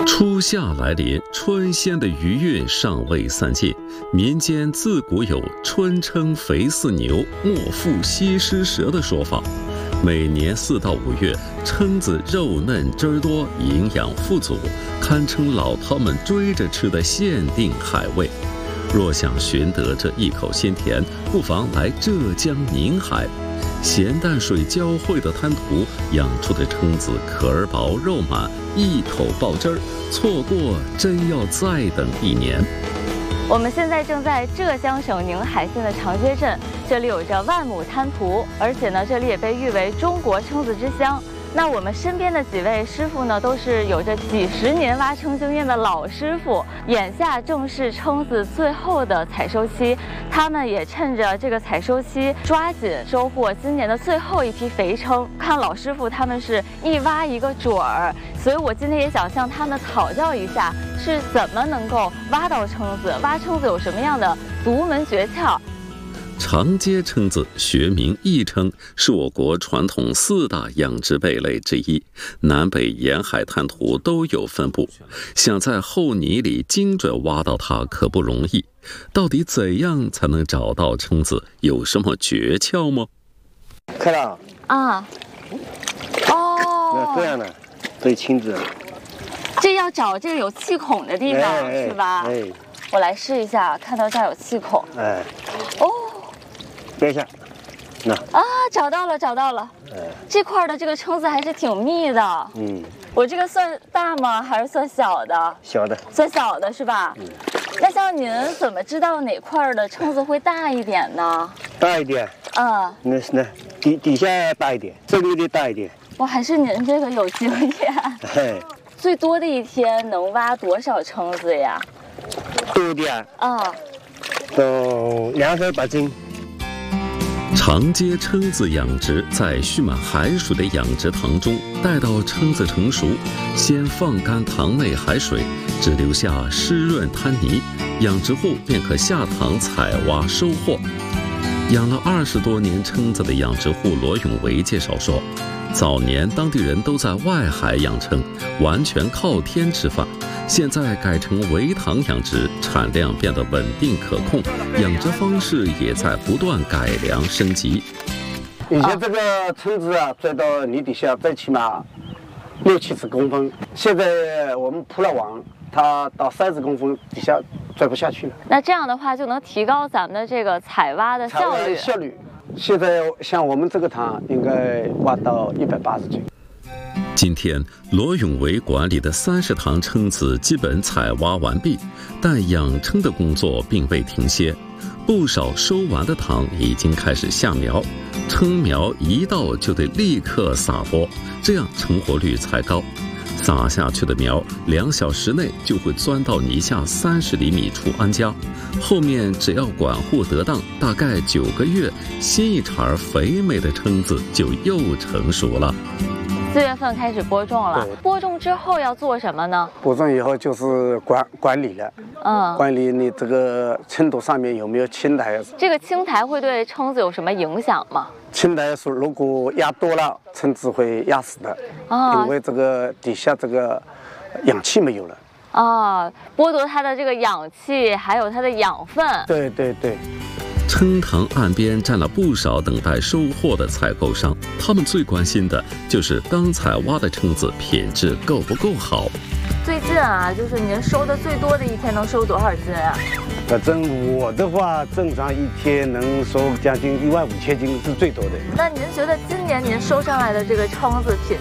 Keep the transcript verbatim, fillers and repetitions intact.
初夏来临，春鲜的余韵尚未散尽。民间自古有“春称肥似牛，末复西施蛇”的说法。每年四到五月，蛏子肉嫩汁儿多，营养富足，堪称老饕们追着吃的限定海味。若想寻得这一口鲜甜，不妨来浙江宁海。咸淡水交汇的滩涂养出的蛏子壳儿薄肉满，一口爆汁儿，错过真要再等一年。 我们现在正在浙江省宁海县的长街镇，这里有着万亩滩涂，而且呢，这里也被誉为中国蛏子之乡。那我们身边的几位师傅呢，都是有着几十年挖蛏经验的老师傅。眼下正是蛏子最后的采收期，他们也趁着这个采收期，抓紧收获今年的最后一批肥蛏。看老师傅他们是一挖一个准儿，所以我今天也想向他们讨教一下，是怎么能够挖到蛏子，挖蛏子有什么样的独门诀窍。 长街蛏子学名异蛏，是我国传统四大养殖贝类之一，南北沿海滩涂都有分布。想在厚泥里精准挖到它可不容易。到底怎样才能找到蛏子？有什么诀窍吗？ 看到啊，哦， 那这样的，对蛏子， 这要找这个有气孔的地方， 哎、 是吧？ 哎， 我来试一下，看到这儿有气孔。 哎， 哦。 等一下，那啊，找到了，找到了。 哎， 这块的这个蛏子还是挺密的。 嗯， 我这个算大吗？还是算小的？ 小的， 算小的是吧？ 嗯。 那像您怎么知道哪块的蛏子会大一点呢？ 大一点。 啊， 那是那底底下大一点，这里的大一点。 我还是您这个有经验。 哎， 最多的一天能挖多少蛏子呀？ 多一点。 啊， 都两三百斤。 长街蛏子养殖在蓄满海水的养殖塘中，待到蛏子成熟，先放干塘内海水，只留下湿润滩泥，养殖户便可下塘采挖收获。养了二十多年蛏子的养殖户罗永维介绍说，早年当地人都在外海养蛏，完全靠天吃饭。现在改成围塘养殖，产量变得稳定可控，养殖方式也在不断改良升级。 以前这个蛏子啊，钻到泥底下最起码六七十公分，现在我们铺了网，它到三十公分底下钻不下去了。 那这样的话就能提高咱们的这个采挖的效率。 效率，现在像我们这个塘应该挖到一百八十斤。 今天，罗永维管理的三十塘蛏子基本采挖完毕，但养蛏的工作并未停歇。不少收完的塘已经开始下苗，蛏苗一到就得立刻撒播，这样成活率才高。撒下去的苗，两小时内就会钻到泥下三十厘米处安家。后面只要管护得当，大概九个月，新一茬肥美的蛏子就又成熟了。 四月份开始播种了，播种之后要做什么呢？ 播种以后就是管管理了， 嗯， 管理你这个蛏土上面有没有青苔。 这个青苔会对蛏子有什么影响吗？ 青苔是如果压多了，蛏子会压死的， 啊， 因为这个底下这个氧气没有了。 啊，剥夺它的这个氧气，还有它的养分。 对对对。 蛏塘岸边站了不少等待收获的采购商，他们最关心的就是刚采挖的蛏子品质够不够好。 最近啊，就是您收的最多的一天能收多少斤啊？ 反正我的话，正常一天能收将近一万五千斤是最多的。 那您觉得今年您收上来的这个蛏子品